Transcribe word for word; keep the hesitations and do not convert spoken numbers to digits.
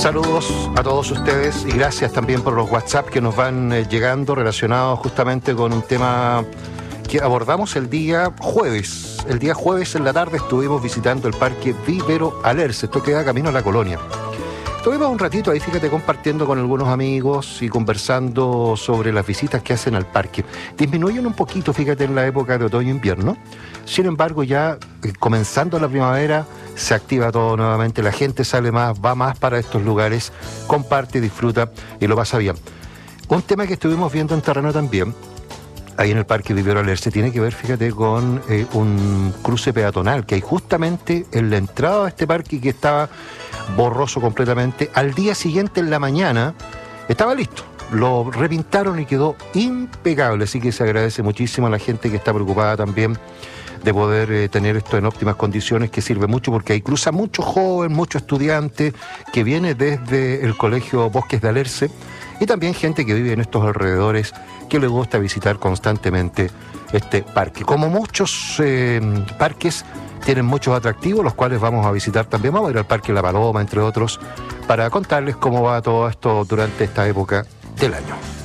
Saludos a todos ustedes y gracias también por los WhatsApp que nos van eh, llegando relacionados justamente con un tema que abordamos el día jueves. El día jueves en la tarde estuvimos visitando el Parque Vivero Alerce. Esto queda camino a la Colonia. Estuvimos un ratito ahí, fíjate, compartiendo con algunos amigos y conversando sobre las visitas que hacen al parque. Disminuyen un poquito, fíjate, en la época de otoño-invierno. Sin embargo, ya eh, comenzando la primavera, se activa todo nuevamente. La gente sale más, va más para estos lugares, comparte, disfruta y lo pasa bien. Un tema que estuvimos viendo en terreno también, ahí en el Parque Vivero Alerce, tiene que ver, fíjate, con eh, un cruce peatonal que hay justamente en la entrada de este parque que estaba borroso completamente. Al día siguiente, en la mañana, estaba listo. Lo repintaron y quedó impecable. Así que se agradece muchísimo a la gente que está preocupada también de poder eh, tener esto en óptimas condiciones, que sirve mucho porque ahí cruza mucho joven, mucho estudiante que viene desde el Colegio Bosques de Alerce y también gente que vive en estos alrededores que le gusta visitar constantemente este parque. Como muchos eh, parques, tienen muchos atractivos, los cuales vamos a visitar también. Vamos a ir al Parque La Paloma, entre otros, para contarles cómo va todo esto durante esta época del año.